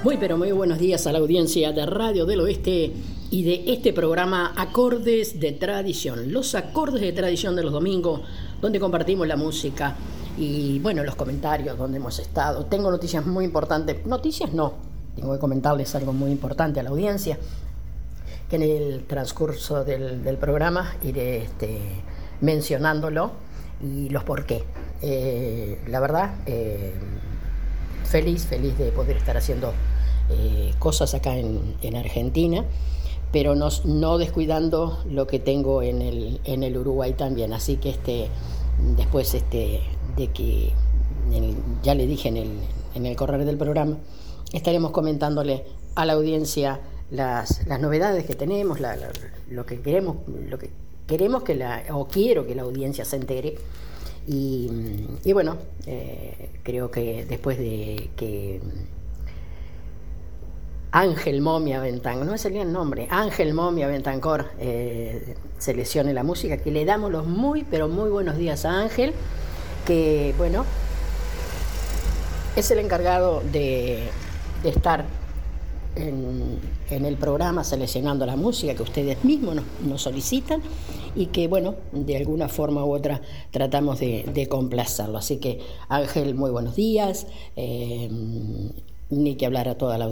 Muy pero muy buenos días a la audiencia de Radio del Oeste y de este programa Acordes de Tradición. Los acordes de tradición de los domingos, donde compartimos la música y bueno, los comentarios donde hemos estado. Tengo noticias muy importantes. Noticias no, tengo que comentarles algo muy importante a la audiencia, que en el transcurso del programa iré mencionándolo y los por qué. La verdad, feliz de poder estar haciendo cosas acá en Argentina, pero no descuidando lo que tengo en el Uruguay también. Así que después de que ya le dije en el correr del programa, estaremos comentándole a la audiencia las novedades que tenemos, lo que queremos quiero que la audiencia se entere. Y bueno, creo que después de que Ángel Momia Bentancor, no me salía el nombre, Ángel Momia Bentancor seleccione la música, que le damos los muy pero muy buenos días a Ángel, que bueno, es el encargado de estar en el programa seleccionando la música que ustedes mismos nos solicitan y que bueno, de alguna forma u otra tratamos de complacerlo. Así que Ángel, muy buenos días, ni que hablar a toda la